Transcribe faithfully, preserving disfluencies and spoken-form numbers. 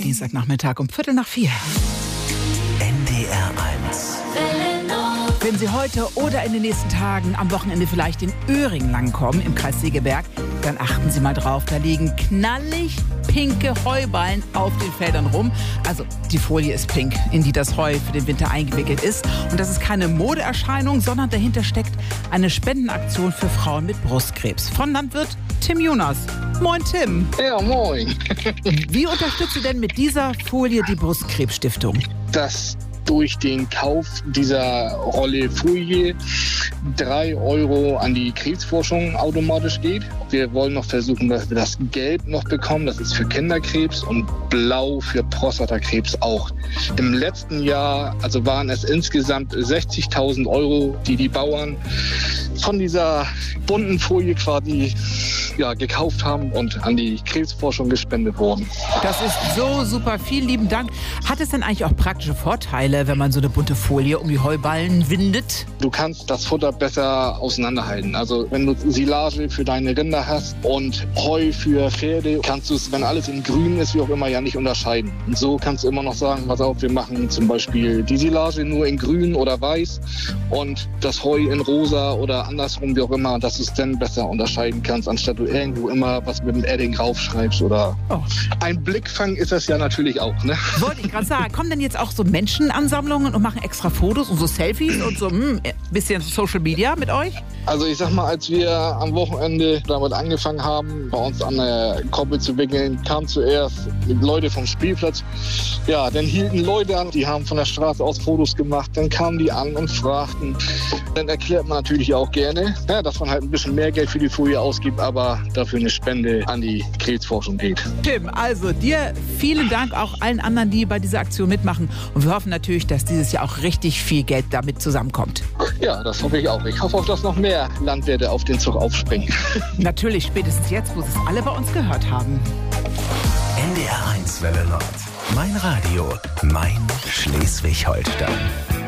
Dienstagnachmittag um Viertel nach vier. N D R eins. Wenn Sie heute oder in den nächsten Tagen am Wochenende vielleicht in Öhring langkommen, im Kreis Segeberg, dann achten Sie mal drauf, da liegen knallig pinke Heuballen auf den Feldern rum. Also die Folie ist pink, in die das Heu für den Winter eingewickelt ist. Und das ist keine Modeerscheinung, sondern dahinter steckt eine Spendenaktion für Frauen mit Brustkrebs. Von Landwirt Tim Jonas. Moin Tim. Ja, moin. Wie unterstützt du denn mit dieser Folie die Brustkrebsstiftung? Das durch den Kauf dieser Rolle Folie drei Euro an die Krebsforschung automatisch geht. Wir wollen noch versuchen, dass wir das Gelb noch bekommen. Das ist für Kinderkrebs und Blau für Prostatakrebs auch. Im letzten Jahr also waren es insgesamt sechzigtausend Euro, die die Bauern von dieser bunten Folie quasi ja, gekauft haben und an die Krebsforschung gespendet wurden. Das ist so super. Vielen lieben Dank. Hat es denn eigentlich auch praktische Vorteile, wenn man so eine bunte Folie um die Heuballen windet? Du kannst das Futter besser auseinanderhalten. Also wenn du Silage für deine Rinder hast und Heu für Pferde, kannst du es, wenn alles in grün ist, wie auch immer, ja nicht unterscheiden. Und so kannst du immer noch sagen, pass auf, wir machen zum Beispiel die Silage nur in grün oder weiß und das Heu in rosa oder andersrum, wie auch immer, dass du es dann besser unterscheiden kannst, anstatt du irgendwo immer was mit dem Edding raufschreibst oder oh. Ein Blickfang ist das ja natürlich auch, ne? Wollte ich gerade sagen. Kommen denn jetzt auch so Menschenansammlungen und machen extra Fotos und so Selfies und so ein bisschen Social Media mit euch? Also ich sag mal, als wir am Wochenende damit angefangen haben, bei uns an der Koppel zu wickeln, kamen zuerst Leute vom Spielplatz. Ja, dann hielten Leute an, die haben von der Straße aus Fotos gemacht, dann kamen die an und fragten. Dann erklärt man natürlich auch gerne, ja, dass man halt ein bisschen mehr Geld für die Folie ausgibt, aber dafür eine Spende an die Krebsforschung geht. Tim, also dir vielen Dank, auch allen anderen, die bei dieser Aktion mitmachen. Und wir hoffen natürlich, dass dieses Jahr auch richtig viel Geld damit zusammenkommt. Ja, das hoffe ich auch. Ich hoffe auch, dass noch mehr Landwirte auf den Zug aufspringen. Natürlich, spätestens jetzt, wo sie es alle bei uns gehört haben. N D R eins Welle Nord. Mein Radio, mein Schleswig-Holstein.